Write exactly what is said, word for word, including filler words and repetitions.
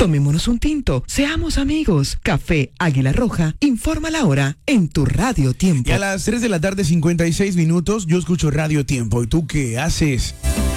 Tomémonos un tinto, seamos amigos. Café Águila Roja, informa la hora en tu Radio Tiempo. Y a las tres de la tarde, cincuenta y seis minutos, yo escucho Radio Tiempo. ¿Y tú qué haces?